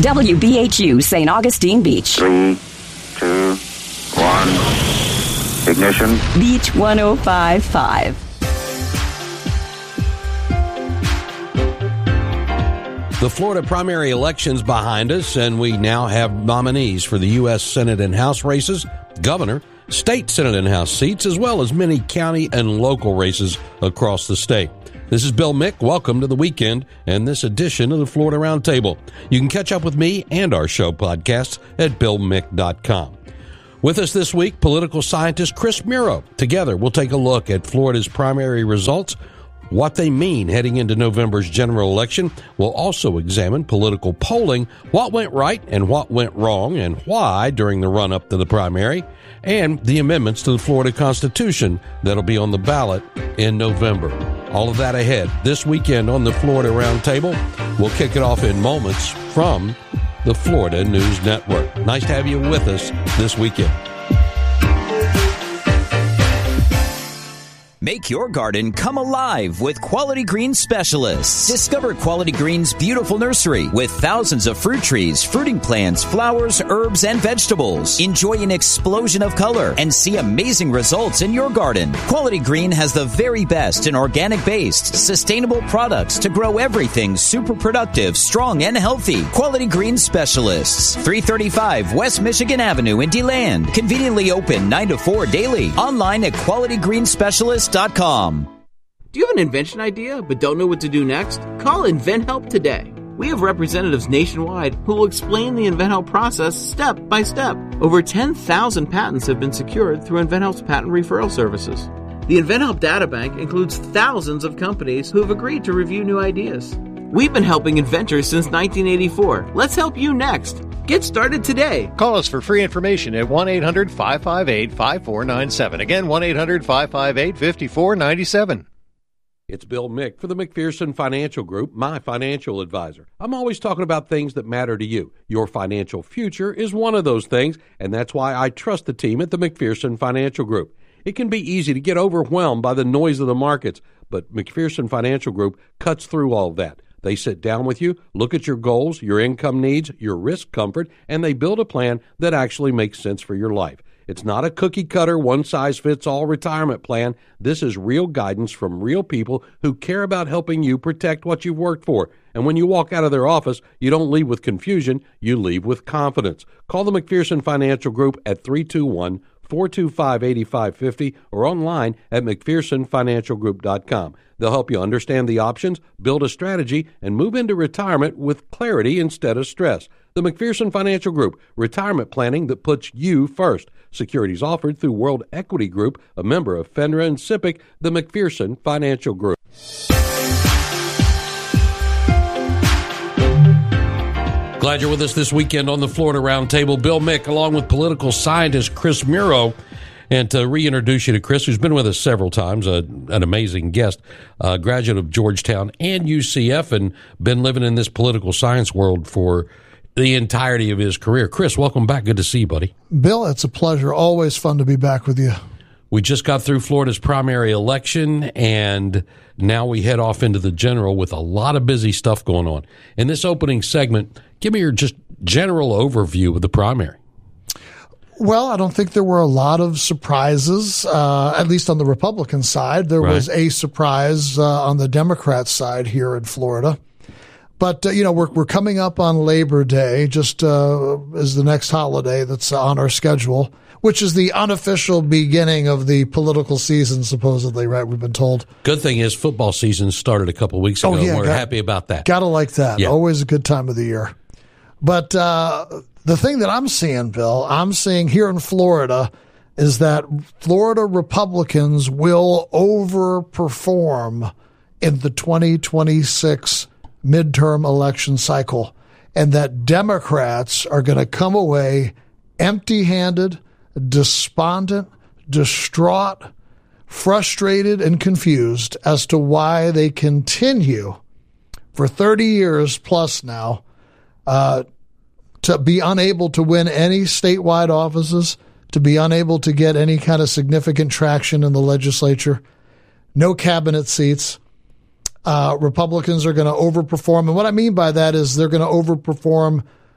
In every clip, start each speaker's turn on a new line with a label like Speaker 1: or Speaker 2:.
Speaker 1: WBHU St. Augustine Beach.
Speaker 2: 3, 2, 1. Ignition.
Speaker 1: Beach 105.5.
Speaker 3: The Florida primary election's behind us, and we now have nominees for the U.S. Senate and House races, governor, state Senate and House seats, as well as many county and local races across the state. This is Bill Mick. Welcome to the weekend and this edition of the Florida Roundtable. You can catch up with me and our show podcasts at BillMick.com. With us this week, political scientist Chris Muro. Together, we'll take a look at Florida's primary results, what they mean heading into November's general election. We'll also examine political polling, what went right and what went wrong, and why during the run-up to the primary, and the amendments to the Florida Constitution that'll be on the ballot in November. All of that ahead this weekend on the Florida Roundtable. We'll kick it off in moments from the Florida News Network. Nice to have you with us this weekend.
Speaker 4: Make your garden come alive with Quality Green Specialists. Discover Quality Green's beautiful nursery with thousands of fruit trees, fruiting plants, flowers, herbs, and vegetables. Enjoy an explosion of color and see amazing results in your garden. Quality Green has the very best in organic-based, sustainable products to grow everything super productive, strong, and healthy. Quality Green Specialists. 335 West Michigan Avenue in DeLand. Conveniently open 9 to 4 daily. Online at qualitygreenspecialists.com.
Speaker 5: Do you have an invention idea but don't know what to do next? Call InventHelp today. We have representatives nationwide who will explain the InventHelp process step by step. Over 10,000 patents have been secured through InventHelp's patent referral services. The InventHelp databank includes thousands of companies who have agreed to review new ideas. We've been helping inventors since 1984. Let's help you next. Get started today.
Speaker 6: Call us for free information at 1-800-558-5497. Again, 1-800-558-5497.
Speaker 3: It's Bill Mick for the McPherson Financial Group, my financial advisor. I'm always talking about things that matter to you. Your financial future is one of those things, and that's why I trust the team at the McPherson Financial Group. It can be easy to get overwhelmed by the noise of the markets, but McPherson Financial Group cuts through all of that. They sit down with you, look at your goals, your income needs, your risk comfort, and they build a plan that actually makes sense for your life. It's not a cookie-cutter, one-size-fits-all retirement plan. This is real guidance from real people who care about helping you protect what you've worked for. And when you walk out of their office, you don't leave with confusion, you leave with confidence. Call the McPherson Financial Group at 321-425-8550 or online at McPhersonFinancialGroup.com. They'll help you understand the options, build a strategy, and move into retirement with clarity instead of stress. The McPherson Financial Group, retirement planning that puts you first. Securities offered through World Equity Group, a member of FINRA and SIPC, the McPherson Financial Group. Glad you're with us this weekend on the Florida Roundtable. Bill Mick, along with political scientist Chris Muro. And to reintroduce you to Chris, who's been with us several times, an amazing guest, graduate of Georgetown and UCF, and been living in this political science world for the entirety of his career. Chris, welcome back. Good to see you, buddy.
Speaker 7: Bill, it's a pleasure. Always fun to be back with you.
Speaker 3: We just got through Florida's primary election, and now we head off into the general with a lot of busy stuff going on. In this opening segment, give me your just general overview of the primary.
Speaker 7: Well, I don't think there were a lot of surprises, at least on the Republican side. There was a surprise on the Democrat side here in Florida. But, we're coming up on Labor Day, just as the next holiday that's on our schedule, which is the unofficial beginning of the political season, supposedly, right? We've been told.
Speaker 3: Good thing is football season started a couple weeks ago. We're happy about that.
Speaker 7: Got to like that.
Speaker 3: Yeah.
Speaker 7: Always a good time of the year. But the thing that I'm seeing, Bill, here in Florida is that Florida Republicans will overperform in the 2026 midterm election cycle, and that Democrats are going to come away empty-handed, despondent, distraught, frustrated, and confused as to why they continue for 30 years plus now to be unable to win any statewide offices, to be unable to get any kind of significant traction in the legislature, no cabinet seats. Republicans are going to overperform. And what I mean by that is they're going to overperform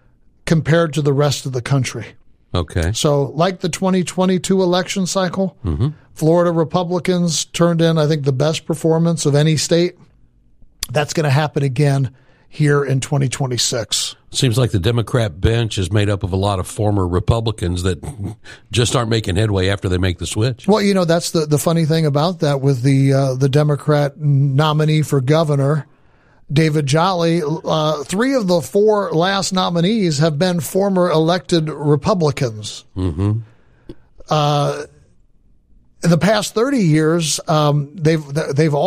Speaker 7: compared to the rest of the country.
Speaker 3: Okay.
Speaker 7: So like the 2022 election cycle, Florida Republicans turned in, I think, the best performance of any state. That's going to happen again here in 2026.
Speaker 3: Seems like the Democrat bench is made up of a lot of former Republicans that just aren't making headway after they make the switch.
Speaker 7: Well, that's the funny thing about that with the Democrat nominee for governor, David Jolly. 3 of the 4 last nominees have been former elected Republicans. In the past 30 years, they've all